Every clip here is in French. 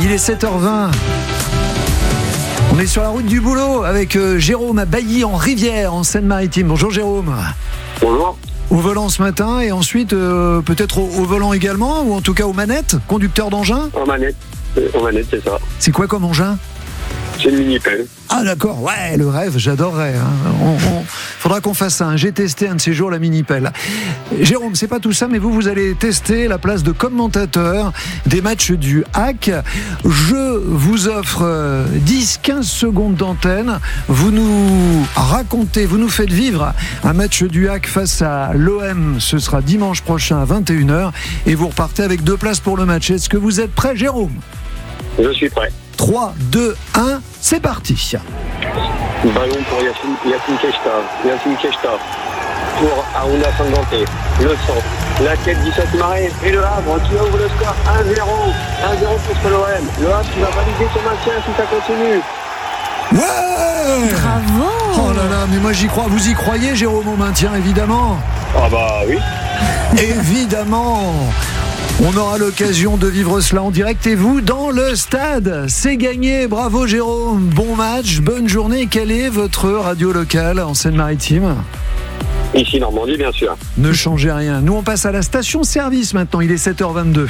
Il est 7h20. On est sur la route du boulot avec Jérôme à Bailly en Rivière, en Seine-Maritime. Bonjour Jérôme. Bonjour. Au volant ce matin et ensuite peut-être au volant également, ou en tout cas aux manettes, conducteur d'engin. Aux manettes, c'est ça. C'est quoi comme engin ? C'est une mini-pelle. Ah d'accord, ouais, le rêve, j'adorerais. Faudra qu'on fasse ça. J'ai testé un de ces jours la mini-pelle. Jérôme, c'est pas tout ça, mais vous allez tester la place de commentateur des matchs du HAC. Je vous offre 10-15 secondes d'antenne. Vous nous racontez, vous nous faites vivre un match du HAC face à l'OM. Ce sera dimanche prochain à 21h. Et vous repartez avec 2 places pour le match. Est-ce que vous êtes prêt, Jérôme ? Je suis prêt. 3, 2, 1, c'est parti. Ballon pour Yacine Keshta. Pour Aouna Sangante. Le centre. La tête 17 Marais. Et le Havre qui ouvre le score 1-0. 1-0 contre l'OM. Le Havre qui va valider son maintien si ça continue. Ouais! Bravo! Oh là là, mais moi j'y crois. Vous y croyez, Jérôme, au maintien, évidemment? Ah bah oui. Évidemment! On aura l'occasion de vivre cela en direct et vous dans le stade. C'est gagné, bravo Jérôme. Bon match, bonne journée. Quelle est votre radio locale en Seine-Maritime ? Ici Normandie, bien sûr. Ne changez rien. Nous on passe à la station-service maintenant, il est 7h22.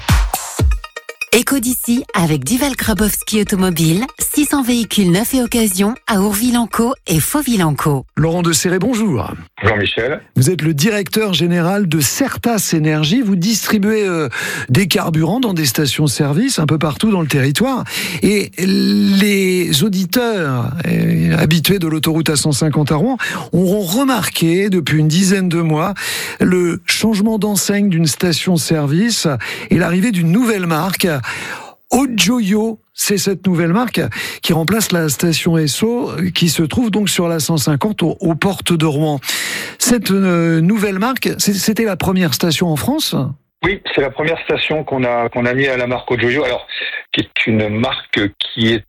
Éco d'ici avec Dival Grabowski Automobile, 600 véhicules neufs et occasion à Ourville-en-Caux et Fauville-en-Caux. Laurent de Serré, bonjour. Jean-Michel. Vous êtes le directeur général de Certas Énergie. Vous distribuez des carburants dans des stations-service un peu partout dans le territoire. Et les auditeurs habitués de l'autoroute A150 à Rouen auront remarqué depuis une dizaine de mois le changement d'enseigne d'une station-service et l'arrivée d'une nouvelle marque. Ojoyo, c'est cette nouvelle marque qui remplace la station Esso qui se trouve donc sur la 150 aux portes de Rouen. Cette nouvelle marque, c'était la première station en France ? Oui, c'est la première station qu'on a mis à la marque Ojoyo. Alors, qui est une marque qui est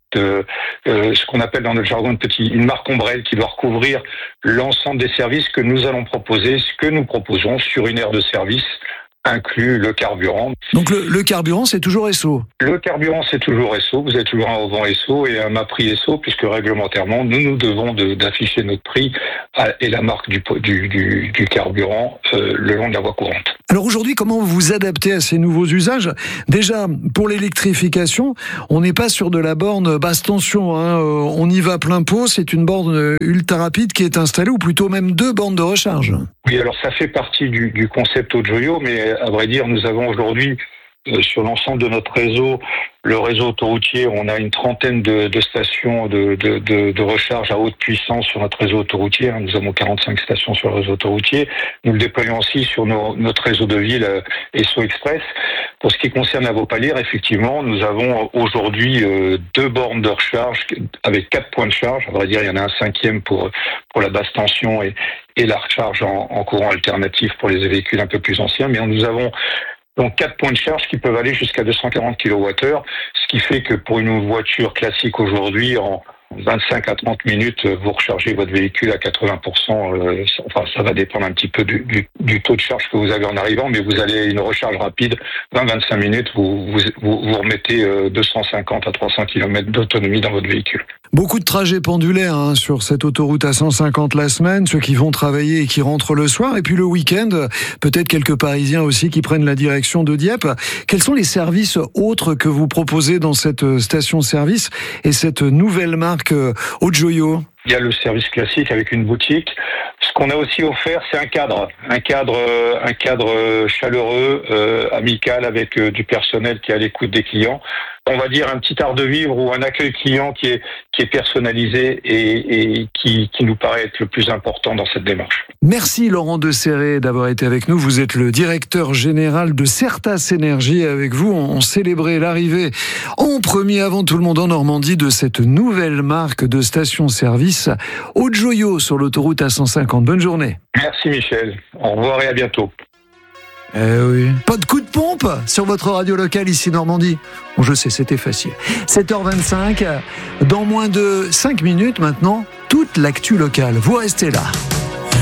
ce qu'on appelle dans notre jargon une marque ombrelle qui doit recouvrir l'ensemble des services que nous allons proposer, ce que nous proposons sur une aire de service, inclut le carburant. Donc le carburant, c'est toujours Esso ? Le carburant, c'est toujours Esso. Vous avez toujours un revend Esso et un mât prix Esso, puisque réglementairement, nous devons d'afficher notre prix et la marque du carburant le long de la voie courante. Alors aujourd'hui, comment vous vous adaptez à ces nouveaux usages ? Déjà, pour l'électrification, on n'est pas sur de la borne basse tension. On y va plein pot, c'est une borne ultra rapide qui est installée, ou plutôt même 2 bornes de recharge. Oui, alors ça fait partie du concept Ojoyo, mais à vrai dire, nous avons aujourd'hui sur l'ensemble de notre réseau, le réseau autoroutier, on a une trentaine de stations de recharge à haute puissance sur notre réseau autoroutier. Nous avons 45 stations sur le réseau autoroutier. Nous le déployons aussi sur notre réseau de ville Esso Express. Pour ce qui concerne la Vaupalière, effectivement, nous avons aujourd'hui 2 bornes de recharge avec 4 points de charge. À vrai dire, il y en a un 5e pour la basse tension et la recharge en courant alternatif pour les véhicules un peu plus anciens. Mais nous avons donc 4 points de charge qui peuvent aller jusqu'à 240 kWh, ce qui fait que pour une voiture classique aujourd'hui, en 25 à 30 minutes, vous rechargez votre véhicule à 80%. Ça va dépendre un petit peu du taux de charge que vous avez en arrivant, mais vous allez une recharge rapide, 20-25 minutes, vous remettez 250 à 300 km d'autonomie dans votre véhicule. Beaucoup de trajets pendulaires sur cette autoroute A150 la semaine, ceux qui vont travailler et qui rentrent le soir, et puis le week-end, peut-être quelques Parisiens aussi qui prennent la direction de Dieppe. Quels sont les services autres que vous proposez dans cette station-service et cette nouvelle marque Ojoyo ? Il y a le service classique avec une boutique. Ce qu'on a aussi offert, c'est un cadre chaleureux, amical, avec du personnel qui est à l'écoute des clients. On va dire un petit art de vivre ou un accueil client qui est personnalisé et qui nous paraît être le plus important dans cette démarche. Merci Laurent de Serré d'avoir été avec nous. Vous êtes le directeur général de Certas Énergie. Avec vous, on célébrait l'arrivée en premier avant tout le monde en Normandie de cette nouvelle marque de station-service Ojoyo sur l'autoroute A150. Bonne journée. Merci Michel. Au revoir et à bientôt. Oui. Pas de coup de pompe sur votre radio locale ici Normandie. Bon, je sais, c'était facile. 7h25, dans moins de 5 minutes maintenant, toute l'actu locale. Vous restez là.